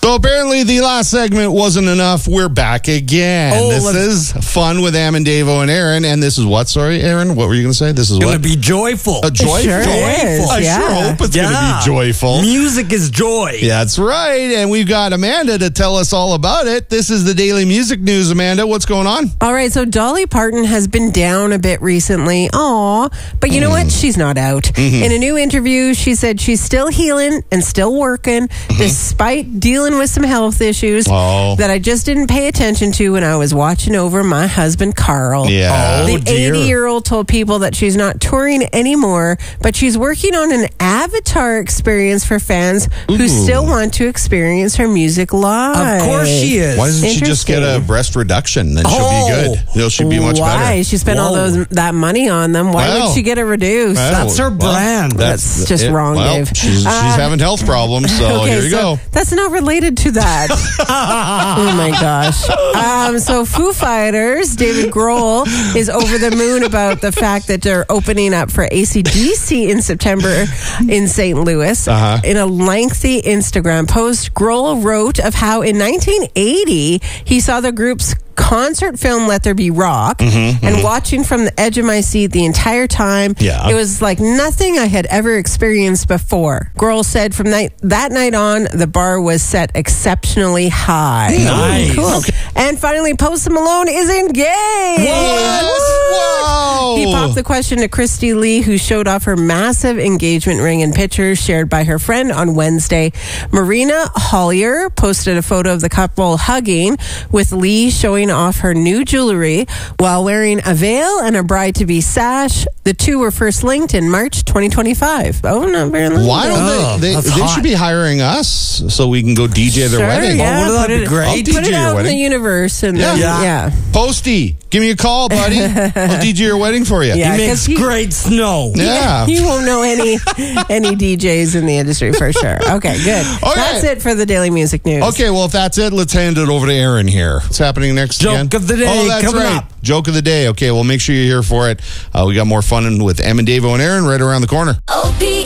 So apparently the last segment wasn't enough. We're back again. This is Fun with Am and Davo and Aaron. And this is what? Sorry, Aaron? What were you going to say? This is what? Going to be joyful. Joyful? It sure is, I sure hope it's going to be joyful. Music is joy. Yeah, that's right. And we've got Amanda to tell us all about it. This is the Daily Music News. Amanda, what's going on? All right, so Dolly Parton has been down a bit recently. Aw, but you know what? She's not out. In a new interview, she said she's still healing and still working despite dealing with some health issues that I just didn't pay attention to when I was watching over my husband, Carl. Yeah. The 80-year-old told people that she's not touring anymore, but she's working on an avatar experience for fans who still want to experience her music live. Of course she is. Why doesn't she just get a breast reduction? Then she'll be good. She'll be much better. Why? She spent all that money on them. Why would she get it reduced? That's her brand. That's just wrong, Dave. She's having health problems, so here you go. That's not related to that. Oh my gosh. So Foo Fighters, David Grohl is over the moon about the fact that they're opening up for AC/DC in September in St. Louis. In a lengthy Instagram post, Grohl wrote of how in 1980 he saw the group's concert film Let There Be Rock and watching from the edge of my seat the entire time. It was like nothing I had ever experienced before. Grohl said from that night on, the bar was set exceptionally high. Nice. Cool. Okay. And finally, Post Malone is engaged. Whoa! He popped the question to Christy Lee, who showed off her massive engagement ring and pictures shared by her friend on Wednesday. Marina Hollier posted a photo of the couple hugging, with Lee showing off her new jewelry while wearing a veil and a bride-to-be sash. The two were first linked in March 2025. Oh, not very long. Why don't they should be hiring us so we can go DJ their wedding. Yeah, wouldn't that be great? I'll DJ put it your out in wedding. the universe. And Posty, give me a call, buddy. I'll DJ your wedding for you. Yeah. He makes great snow. Yeah. You won't know any DJs in the industry for sure. Okay, good. Okay. That's it for the Daily Music News. Okay, well, if that's it, let's hand it over to Aaron here. What's happening next again? Joke of the day Oh, that's coming right. up. Joke of the day. Okay, well, make sure you're here for it. We got more fun with Em and Davo and Aaron right around the corner.